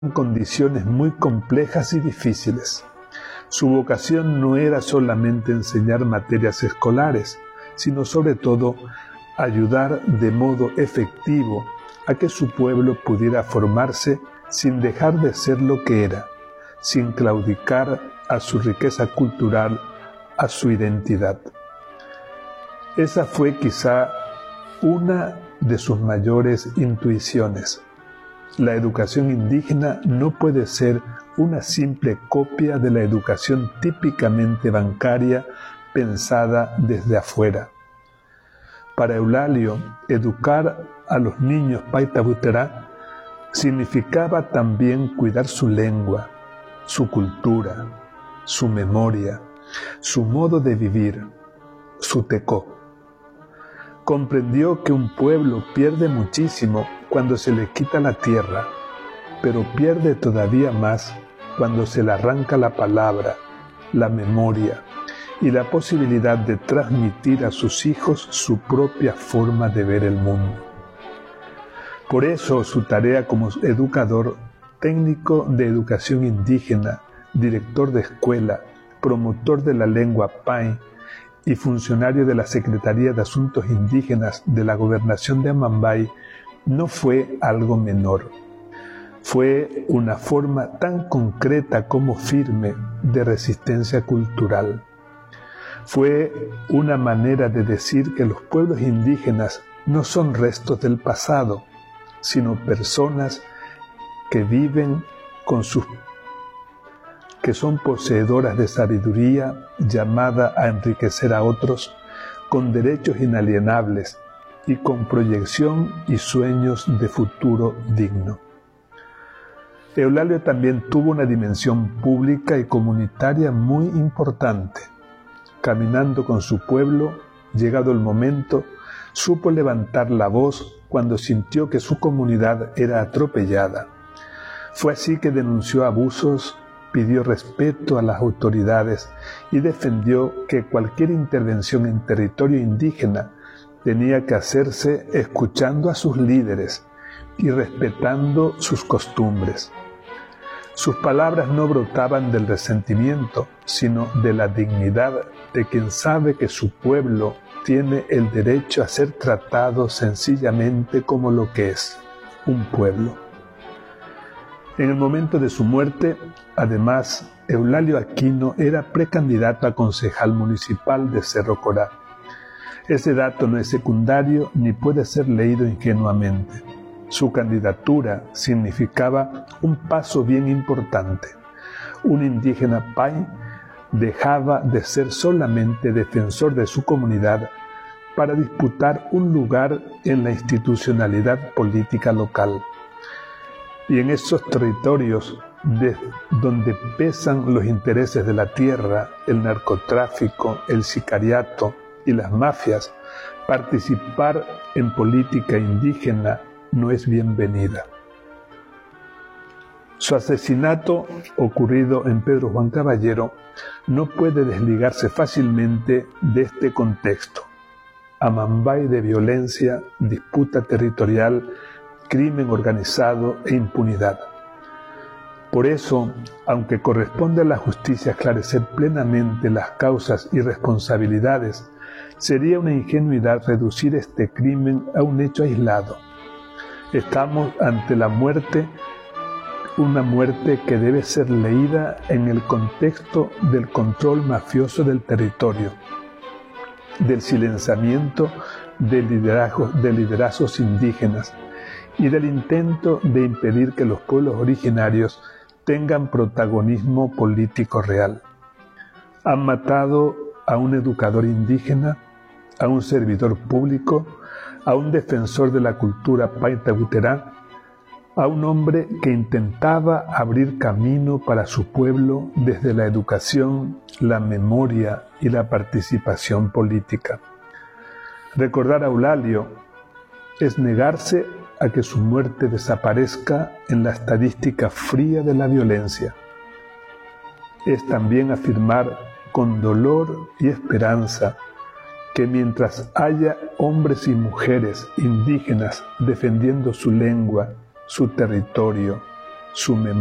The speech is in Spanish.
condiciones muy complejas y difíciles. Su vocación no era solamente enseñar materias escolares, sino sobre todo ayudar de modo efectivo a que su pueblo pudiera formarse sin dejar de ser lo que era, sin claudicar a su riqueza cultural, a su identidad. Esa fue quizá una de sus mayores intuiciones. La educación indígena no puede ser una simple copia de la educación típicamente bancaria pensada desde afuera. Para Eulalio, educar a los niños Paitabuterá significaba también cuidar su lengua, su cultura, su memoria, su modo de vivir, su tecó. Comprendió que un pueblo pierde muchísimo cuando se le quita la tierra, pero pierde todavía más cuando se le arranca la palabra, la memoria y la posibilidad de transmitir a sus hijos su propia forma de ver el mundo. Por eso su tarea como educador, técnico de educación indígena, director de escuela, promotor de la lengua Pai y funcionario de la Secretaría de Asuntos Indígenas de la Gobernación de Amambay, no fue algo menor. Fue una forma tan concreta como firme de resistencia cultural. Fue una manera de decir que los pueblos indígenas no son restos del pasado, sino personas que viven que son poseedoras de sabiduría llamada a enriquecer a otros, con derechos inalienables y con proyección y sueños de futuro digno. Eulalio también tuvo una dimensión pública y comunitaria muy importante. Caminando con su pueblo, llegado el momento, supo levantar la voz cuando sintió que su comunidad era atropellada. Fue así que denunció abusos, pidió respeto a las autoridades y defendió que cualquier intervención en territorio indígena tenía que hacerse escuchando a sus líderes y respetando sus costumbres. Sus palabras no brotaban del resentimiento, sino de la dignidad de quien sabe que su pueblo tiene el derecho a ser tratado sencillamente como lo que es, un pueblo. En el momento de su muerte, además, Eulalio Aquino era precandidato a concejal municipal de Cerro Corá. Ese dato no es secundario ni puede ser leído ingenuamente. Su candidatura significaba un paso bien importante. Un indígena Pai dejaba de ser solamente defensor de su comunidad para disputar un lugar en la institucionalidad política local. Y en esos territorios donde pesan los intereses de la tierra, el narcotráfico, el sicariato y las mafias, participar en política indígena no es bienvenida. Su asesinato, ocurrido en Pedro Juan Caballero, no puede desligarse fácilmente de este contexto. Amambay de violencia, disputa territorial, crimen organizado e impunidad. Por eso, aunque corresponde a la justicia esclarecer plenamente las causas y responsabilidades, sería una ingenuidad reducir este crimen a un hecho aislado. Estamos ante la muerte, una muerte que debe ser leída en el contexto del control mafioso del territorio, del silenciamiento de liderazgos indígenas y del intento de impedir que los pueblos originarios tengan protagonismo político real. Han matado a un educador indígena, a un servidor público, a un defensor de la cultura Paitabuterá, a un hombre que intentaba abrir camino para su pueblo desde la educación, la memoria y la participación política. Recordar a Eulalio es negarse a que su muerte desaparezca en la estadística fría de la violencia. Es también afirmar con dolor y esperanza que mientras haya hombres y mujeres indígenas defendiendo su lengua, su territorio, su memoria.